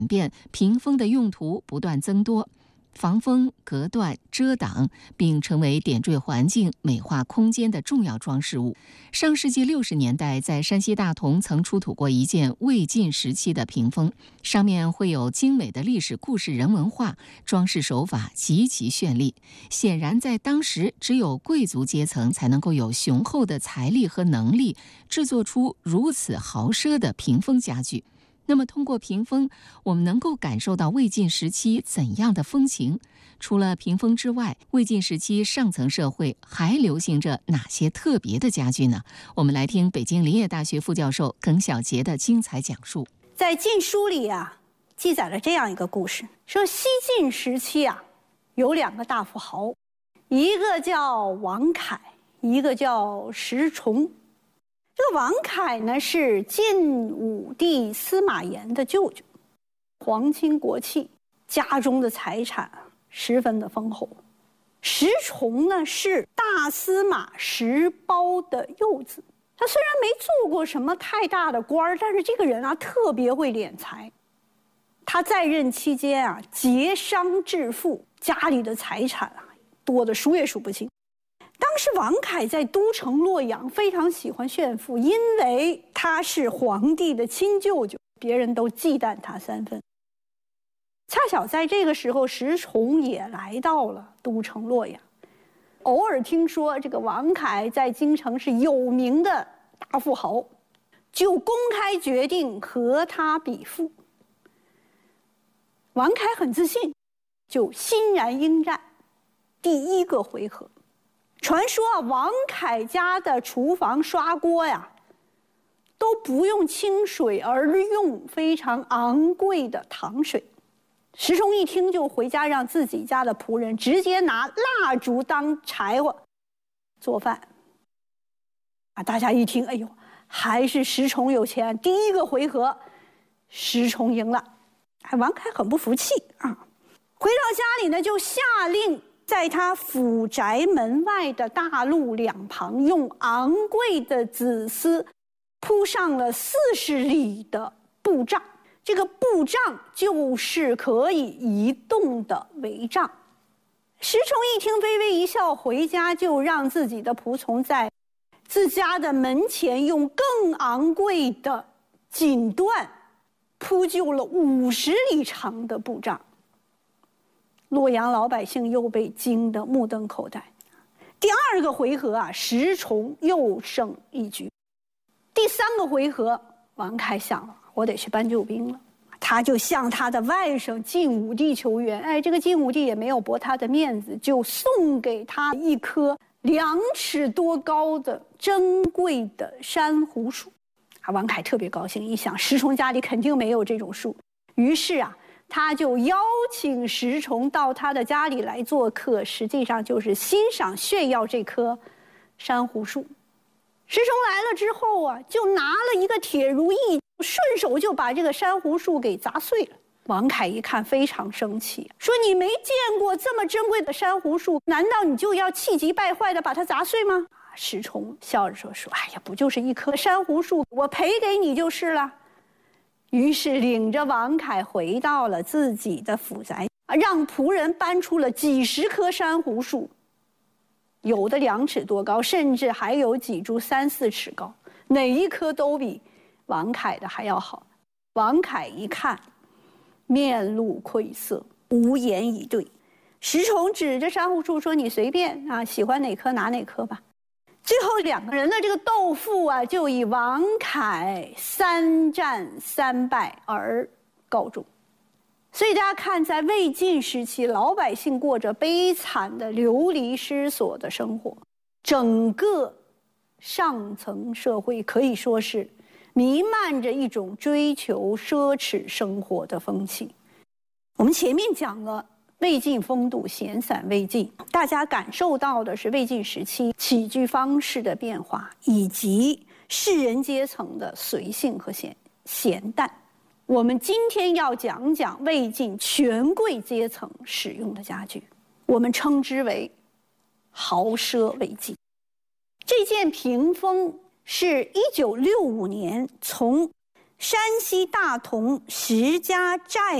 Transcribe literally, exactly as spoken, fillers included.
变，屏风的用途不断增多。防风、隔断、遮挡，并成为点缀环境、美化空间的重要装饰物。上世纪六十年代，在山西大同曾出土过一件魏晋时期的屏风，上面绘有精美的历史故事人文画，装饰手法极其绚丽。显然，在当时，只有贵族阶层才能够有雄厚的财力和能力，制作出如此豪奢的屏风家具。那么通过屏风，我们能够感受到魏晋时期怎样的风情？除了屏风之外，魏晋时期上层社会还流行着哪些特别的家具呢？我们来听北京林业大学副教授耿晓杰的精彩讲述。 在《晋书》里啊，记载了这样一个故事，说西晋时期啊，有两个大富豪，一个叫王凯，一个叫石崇。这个王凯呢是晋武帝司马炎的舅舅，皇亲国戚，家中的财产十分的丰厚。石崇呢是大司马石苞的幼子，他虽然没做过什么太大的官，但是这个人啊特别会敛财。他在任期间啊结商致富，家里的财产啊多得数也数不清。当时王凯在都城洛阳非常喜欢炫富，因为他是皇帝的亲舅舅，别人都忌惮他三分。恰巧在这个时候，石崇也来到了都城洛阳，偶尔听说这个王凯在京城是有名的大富豪，就公开决定和他比富。王凯很自信，就欣然应战。第一个回合，传说啊，王凯家的厨房刷锅呀，都不用清水，而用非常昂贵的糖水。石崇一听就回家，让自己家的仆人直接拿蜡烛当柴火做饭。啊，大家一听，哎呦，还是石崇有钱。第一个回合，石崇赢了。哎，王凯很不服气啊，回到家里呢，就下令在他府宅门外的大路两旁，用昂贵的紫丝铺上了四十里的布帐。这个布帐就是可以移动的帷帐。石崇一听，微微一笑，回家就让自己的仆从在自家的门前用更昂贵的锦缎铺就了五十里长的布帐。洛阳老百姓又被惊得目瞪口呆。第二个回合啊，石崇又胜一局。第三个回合，王凯想了，我得去搬救兵了，他就向他的外甥晋武帝求援。哎，这个晋武帝也没有驳他的面子，就送给他一棵两尺多高的珍贵的珊瑚树。啊，王凯特别高兴，一想石崇家里肯定没有这种树，于是啊，他就邀请石崇到他的家里来做客，实际上就是欣赏炫耀这棵珊瑚树。石崇来了之后啊，就拿了一个铁如意，顺手就把这个珊瑚树给砸碎了。王凯一看非常生气，说你没见过这么珍贵的珊瑚树，难道你就要气急败坏的把它砸碎吗？石崇笑着说说哎呀，不就是一棵珊瑚树，我赔给你就是了。于是领着王凯回到了自己的府宅，让仆人搬出了几十棵珊瑚树，有的两尺多高，甚至还有几株三四尺高，哪一棵都比王凯的还要好。王凯一看，面露愧色，无言以对。石崇指着珊瑚树说：“你随便啊，喜欢哪棵拿哪棵吧。”最后两个人的这个斗富啊，就以王凯三战三败而告终。所以大家看，在魏晋时期，老百姓过着悲惨的流离失所的生活，整个上层社会可以说是弥漫着一种追求奢侈生活的风气。我们前面讲了魏晋风度闲散未尽，大家感受到的是魏晋时期起居方式的变化，以及士人阶层的随性和闲闲淡。我们今天要讲讲魏晋权贵阶层使用的家具，我们称之为豪奢魏晋。这件屏风是一九六五年从山西大同十家寨